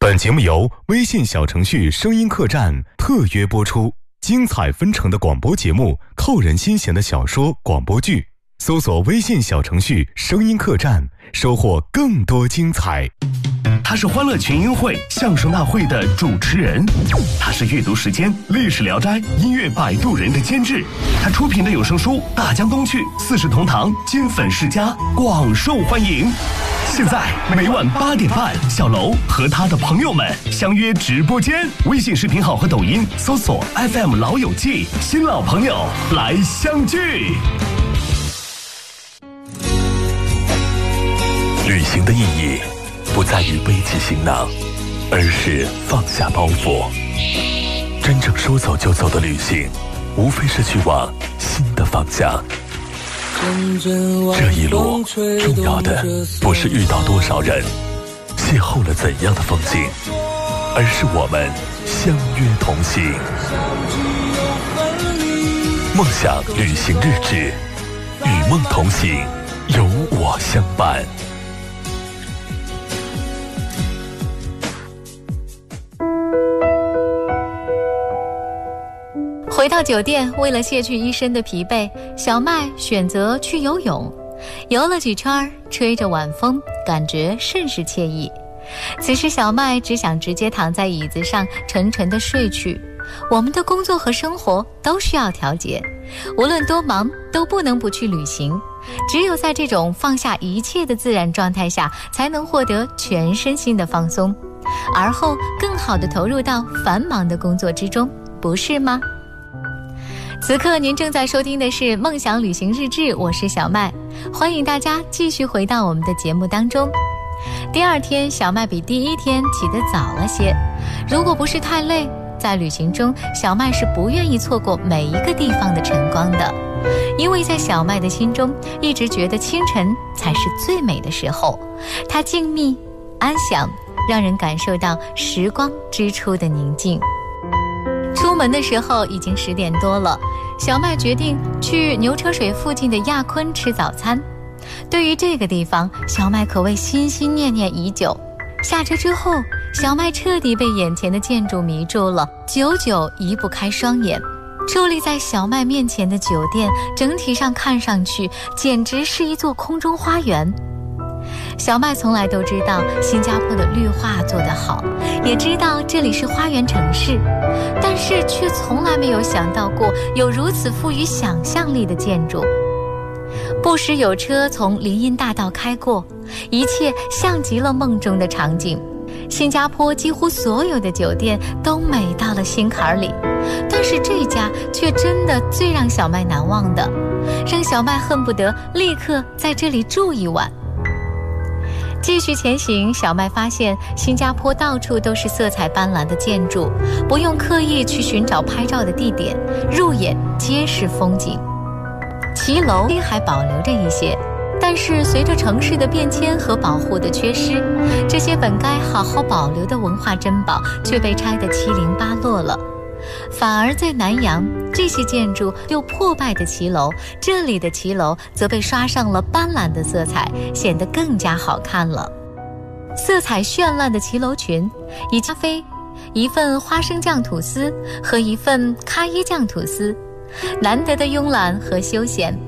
本节目由微信小程序声音客栈特约播出，精彩纷呈的广播节目，扣人心弦的小说广播剧，搜索微信小程序声音客栈，收获更多精彩。 他是欢乐群英会相声大会的主持人，他是阅读时间历史聊斋音乐摆渡人的监制，他出品的有声书大江东去四世同堂金粉世家广受欢迎。现在每晚8点半，小楼和他的朋友们相约直播间，微信视频号和抖音搜索 FM 老友记，新老朋友来相聚。旅行的意义不在于背起行囊，而是放下包袱。真正说走就走的旅行，无非是去往新的方向。这一路重要的不是遇到多少人，邂逅了怎样的风景，而是我们相约同行。梦想旅行日志，与梦同行，有我相伴。 回到酒店，为了卸去一身的疲惫，小麦选择去游泳。游了几圈，吹着晚风，感觉甚是惬意。此时小麦只想直接躺在椅子上沉沉地睡去。我们的工作和生活都需要调节，无论多忙都不能不去旅行。只有在这种放下一切的自然状态下，才能获得全身心的放松，而后更好地投入到繁忙的工作之中，不是吗？此刻您正在收听的是梦想旅行日志，我是小麦，欢迎大家继续回到我们的节目当中。第二天，小麦比第一天起得早了些。如果不是太累，在旅行中，小麦是不愿意错过每一个地方的晨光的，因为在小麦的心中一直觉得清晨才是最美的时候，它静谧安详，让人感受到时光之初的宁静。出门的时候已经10点多了，小麦决定去牛车水附近的亚坤吃早餐。对于这个地方，小麦可谓心心念念已久。下车之后，小麦彻底被眼前的建筑迷住了，久久移不开双眼。矗立在小麦面前的酒店，整体上看上去简直是一座空中花园。小麦从来都知道新加坡的绿化做得好，也知道这里是花园城市，但是却从来没有想到过有如此富于想象力的建筑。不时有车从林荫大道开过，一切像极了梦中的场景。新加坡几乎所有的酒店都美到了心坎里，但是这家却真的最让小麦难忘的，让小麦恨不得立刻在这里住一晚。继续前行，小麦发现新加坡到处都是色彩斑斓的建筑，不用刻意去寻找拍照的地点，入眼皆是风景。骑楼还保留着一些，但是随着城市的变迁和保护的缺失，这些本该好好保留的文化珍宝却被拆得七零八落了。反而在南洋，这些建筑又破败的骑楼，这里的骑楼则被刷上了斑斓的色彩，显得更加好看了。色彩绚烂的骑楼群，以咖啡、一份花生酱吐司和一份咖椰酱吐司，难得的慵懒和休闲